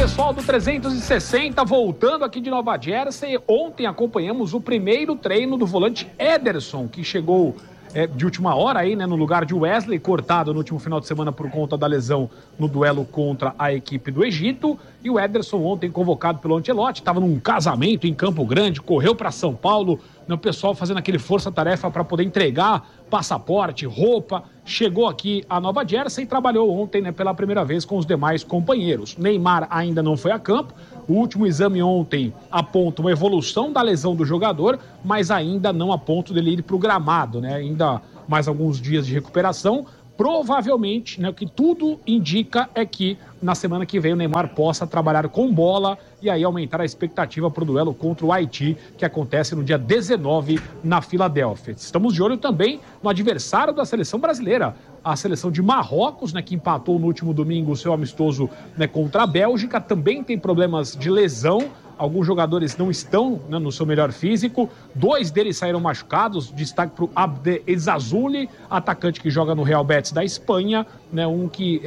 Pessoal do 360, voltando aqui de Nova Jersey, ontem acompanhamos o primeiro treino do volante Ederson, que chegou de última hora aí, né, no lugar de Wesley, cortado no último final de semana por conta da lesão no duelo contra a equipe do Egito. E o Ederson ontem convocado pelo Ancelotti, estava num casamento em Campo Grande, correu para São Paulo, o pessoal fazendo aquele força-tarefa para poder entregar passaporte, roupa, chegou aqui a Nova Jersey e trabalhou ontem, né, pela primeira vez com os demais companheiros. Neymar ainda não foi a campo, o último exame ontem aponta uma evolução da lesão do jogador, mas ainda não a ponto dele ir para o gramado, né, ainda mais alguns dias de recuperação. Provavelmente, né, o que tudo indica é que na semana que vem o Neymar possa trabalhar com bola e aí aumentar a expectativa para o duelo contra o Haiti, que acontece no dia 19 na Filadélfia. Estamos de olho também no adversário da seleção brasileira, a seleção de Marrocos, né, que empatou no último domingo o seu amistoso, né, contra a Bélgica, também tem problemas de lesão. Alguns jogadores não estão, né, no seu melhor físico. 2 deles saíram machucados. Destaque para o Abde Ezzazzouli, atacante que joga no Real Betis da Espanha, né, um que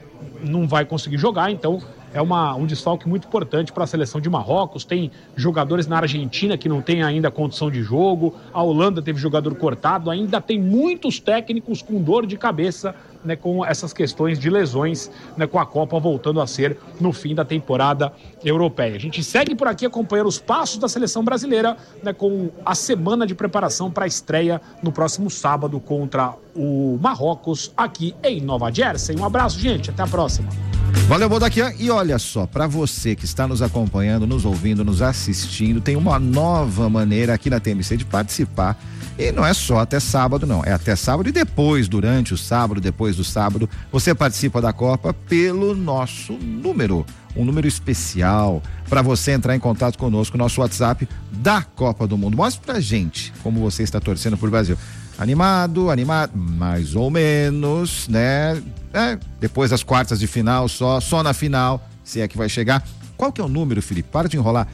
não vai conseguir jogar, então é um desfalque muito importante para a seleção de Marrocos. Tem jogadores na Argentina que não tem ainda condição de jogo, a Holanda teve jogador cortado, ainda tem muitos técnicos com dor de cabeça, né, com essas questões de lesões, né, com a Copa voltando a ser no fim da temporada europeia. A gente segue por aqui acompanhando os passos da seleção brasileira, né, com a semana de preparação para a estreia no próximo sábado contra o Marrocos aqui em Nova Jersey. Um abraço, gente, até a próxima. Valeu, Bodaquian. E olha só, para você que está nos acompanhando, nos ouvindo, nos assistindo, tem uma nova maneira aqui na TMC de participar. E não é só até sábado, não. É até sábado e depois, durante o sábado, depois do sábado, você participa da Copa pelo nosso número. Um número especial para você entrar em contato conosco, nosso WhatsApp da Copa do Mundo. Mostre pra gente como você está torcendo pro Brasil. Animado, mais ou menos, né? Depois das quartas de final, só na final, se é que vai chegar. Qual que é o número, Felipe? Para de enrolar.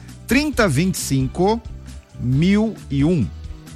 3025 1001.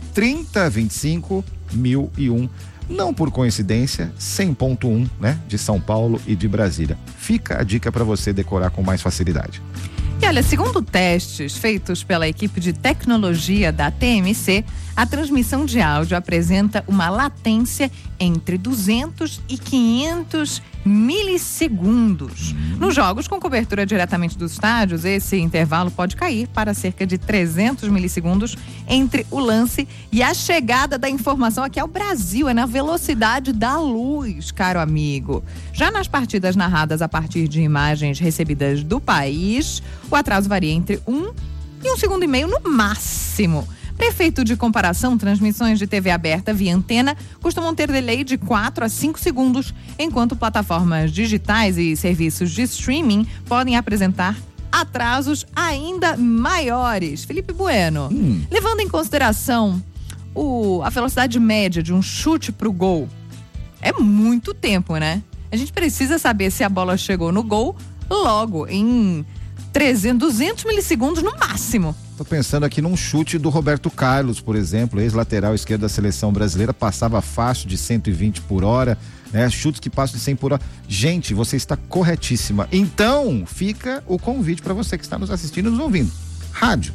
3025 1001. Não por coincidência, 100.1, né? De São Paulo e de Brasília. Fica a dica para você decorar com mais facilidade. E olha, segundo testes feitos pela equipe de tecnologia da TMC, a transmissão de áudio apresenta uma latência entre 200 e 500 milissegundos. Nos jogos com cobertura diretamente dos estádios, esse intervalo pode cair para cerca de 300 milissegundos entre o lance e a chegada da informação aqui ao Brasil. É na velocidade da luz, caro amigo. Já nas partidas narradas a partir de imagens recebidas do país, o atraso varia entre 1 e 1,5 segundos no máximo. Para efeito de comparação, transmissões de TV aberta via antena costumam ter delay de 4 a 5 segundos, enquanto plataformas digitais e serviços de streaming podem apresentar atrasos ainda maiores. Felipe Bueno, levando em consideração a velocidade média de um chute pro gol, é muito tempo, né? A gente precisa saber se a bola chegou no gol logo em 200 milissegundos no máximo. Tô pensando aqui num chute do Roberto Carlos, por exemplo, ex-lateral esquerdo da seleção brasileira, passava fácil de 120 por hora, né? Chutes que passam de 100 por hora. Gente, você está corretíssima. Então, fica o convite para você que está nos assistindo e nos ouvindo. Rádio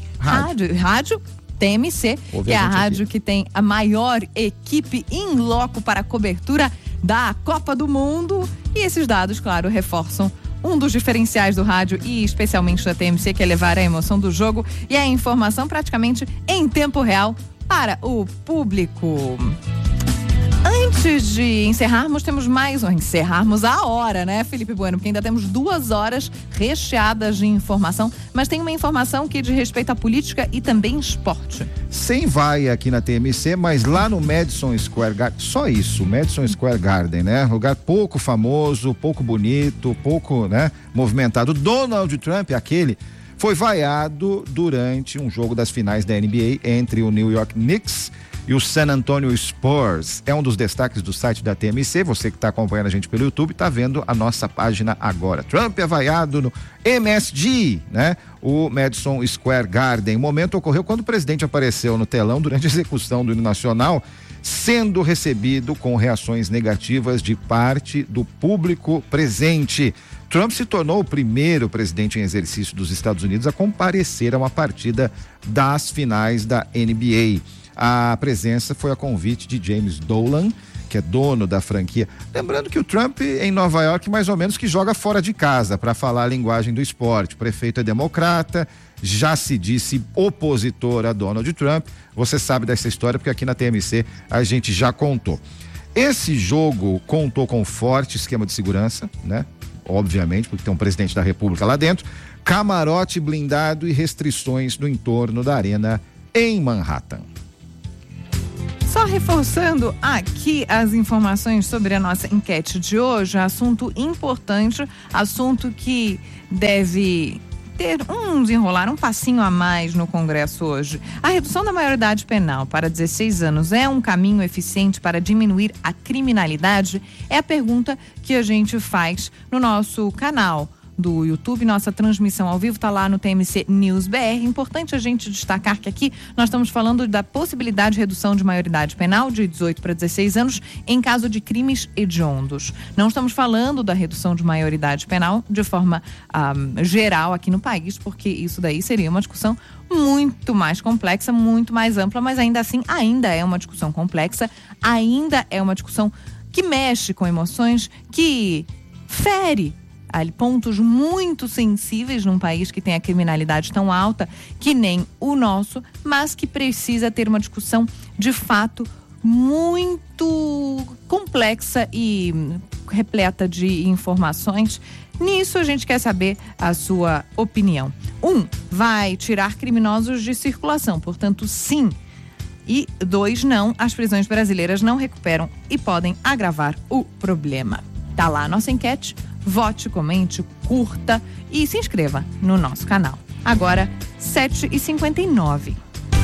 TMC, que é a rádio que tem a maior equipe in loco para a cobertura da Copa do Mundo. E esses dados, claro, reforçam um dos diferenciais do rádio e especialmente da TMC, que é levar a emoção do jogo e a informação praticamente em tempo real para o público. Antes de encerrarmos, encerrarmos a hora, né, Felipe Bueno? Porque ainda temos 2 horas recheadas de informação, mas tem uma informação que diz respeito à política e também esporte. Sem vai aqui na TMC, mas lá no Madison Square Garden, só isso, Madison Square Garden, né? Lugar pouco famoso, pouco bonito, pouco, né, movimentado. Donald Trump, aquele, foi vaiado durante um jogo das finais da NBA entre o New York Knicks e o San Antonio Spurs. É um dos destaques do site da TMC. Você que está acompanhando a gente pelo YouTube está vendo a nossa página agora. Trump é vaiado no MSG, né? O Madison Square Garden. O momento ocorreu quando o presidente apareceu no telão durante a execução do hino nacional, sendo recebido com reações negativas de parte do público presente. Trump se tornou o primeiro presidente em exercício dos Estados Unidos a comparecer a uma partida das finais da NBA. A presença foi a convite de James Dolan, que é dono da franquia. Lembrando que o Trump, em Nova York, mais ou menos que joga fora de casa, para falar a linguagem do esporte. O prefeito é democrata, já se disse opositor a Donald Trump. Você sabe dessa história porque aqui na TMC a gente já contou. Esse jogo contou com forte esquema de segurança, né? Obviamente, porque tem um presidente da República lá dentro, camarote blindado e restrições no entorno da arena em Manhattan. Só reforçando aqui as informações sobre a nossa enquete de hoje, assunto importante, assunto que deve ter desenrolar um passinho a mais no Congresso hoje. A redução da maioridade penal para 16 anos é um caminho eficiente para diminuir a criminalidade? É a pergunta que a gente faz no nosso canal do YouTube. Nossa transmissão ao vivo está lá no TMC News BR. Importante a gente destacar que aqui nós estamos falando da possibilidade de redução de maioridade penal de 18 para 16 anos em caso de crimes hediondos. Não estamos falando da redução de maioridade penal de forma geral aqui no país, porque isso daí seria uma discussão muito mais complexa, muito mais ampla, mas ainda assim ainda é uma discussão complexa, ainda é uma discussão que mexe com emoções, que fere pontos muito sensíveis num país que tem a criminalidade tão alta que nem o nosso, mas que precisa ter uma discussão de fato muito complexa e repleta de informações. Nisso a gente quer saber a sua opinião. Vai tirar criminosos de circulação, portanto sim. E 2, não, as prisões brasileiras não recuperam e podem agravar o problema. Tá lá a nossa enquete. Vote, comente, curta e se inscreva no nosso canal. Agora, 7h59.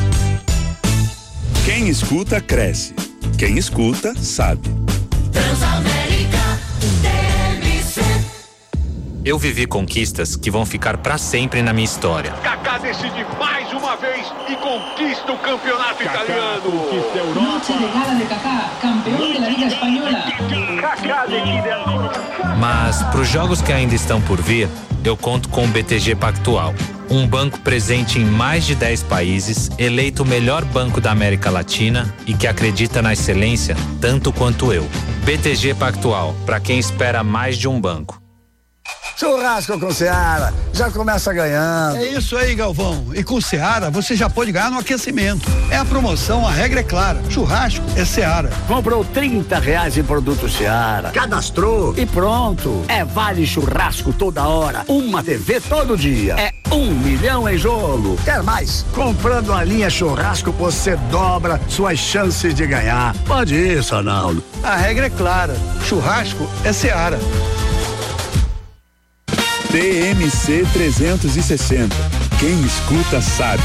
Quem escuta, cresce. Quem escuta, sabe. Transamérica TMC. Eu vivi conquistas que vão ficar pra sempre na minha história. Kaká decide mais uma vez e conquista o campeonato italiano. Conquista a Europa. Noche de gala de Kaká, campeão da Liga Espanhola. Kaká decide ancora. Mas pros jogos que ainda estão por vir, eu conto com o BTG Pactual. Um banco presente em mais de 10 países, eleito o melhor banco da América Latina e que acredita na excelência tanto quanto eu. BTG Pactual, para quem espera mais de um banco. Churrasco com Seara, já começa ganhando. É isso aí, Galvão. E com Seara, você já pode ganhar no aquecimento. É a promoção, a regra é clara. Churrasco é Seara. Comprou R$30 em produto Seara, cadastrou e pronto. É vale churrasco toda hora, uma TV todo dia. É 1 milhão em jogo. Quer mais? Comprando a linha churrasco, você dobra suas chances de ganhar. Pode ir, Sanaldo. A regra é clara. Churrasco é Seara. TMC 360. Quem escuta sabe.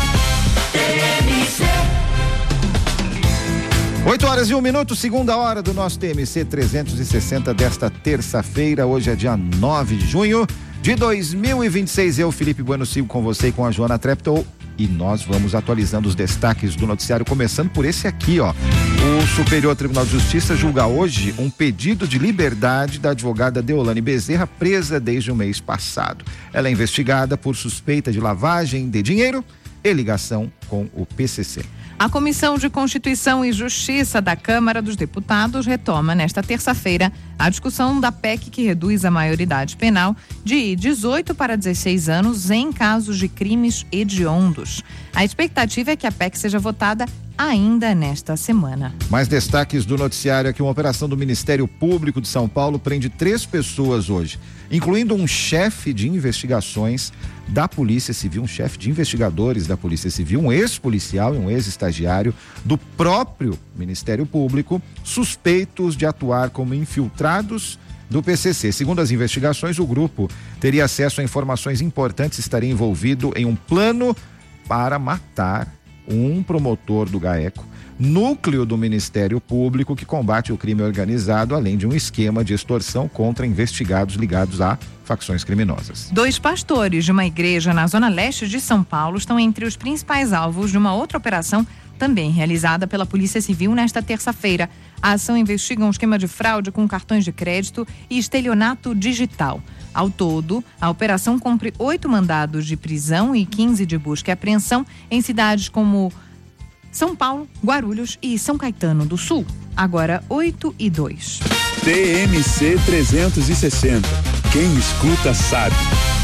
8h01, segunda hora do nosso TMC 360 desta terça-feira. Hoje é dia 9 de junho de 2026. Eu, Felipe Bueno, sigo com você e com a Joana Treptow. E nós vamos atualizando os destaques do noticiário, começando por esse aqui, ó. O Superior Tribunal de Justiça julga hoje um pedido de liberdade da advogada Deolane Bezerra, presa desde o mês passado. Ela é investigada por suspeita de lavagem de dinheiro e ligação com o PCC. A Comissão de Constituição e Justiça da Câmara dos Deputados retoma nesta terça-feira a discussão da PEC que reduz a maioridade penal de 18 para 16 anos em casos de crimes hediondos. A expectativa é que a PEC seja votada ainda nesta semana. Mais destaques do noticiário aqui: uma operação do Ministério Público de São Paulo prende 3 pessoas hoje, incluindo um chefe de investigações da Polícia Civil, um chefe de investigadores da Polícia Civil, um ex-policial e um ex-estagiário do próprio Ministério Público, suspeitos de atuar como infiltrados do PCC. Segundo as investigações, o grupo teria acesso a informações importantes e estaria envolvido em um plano para matar um promotor do GAECO, núcleo do Ministério Público que combate o crime organizado, além de um esquema de extorsão contra investigados ligados a facções criminosas. 2 pastores de uma igreja na zona leste de São Paulo estão entre os principais alvos de uma outra operação também realizada pela Polícia Civil nesta terça-feira. A ação investiga um esquema de fraude com cartões de crédito e estelionato digital. Ao todo, a operação cumpre 8 mandados de prisão e 15 de busca e apreensão em cidades como São Paulo, Guarulhos e São Caetano do Sul. Agora 8:02. TMC 360. Quem escuta sabe.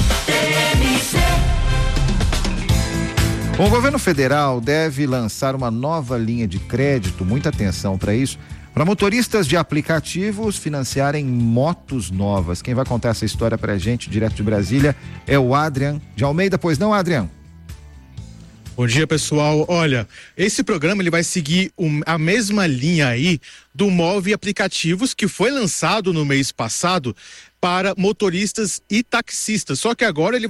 O governo federal deve lançar uma nova linha de crédito, muita atenção para isso, para motoristas de aplicativos financiarem motos novas. Quem vai contar essa história para a gente, direto de Brasília, é o Adrian de Almeida. Pois não, Adrian? Bom dia, pessoal. Olha, esse programa ele vai seguir a mesma linha aí do Move Aplicativos, que foi lançado no mês passado para motoristas e taxistas. Só que agora ele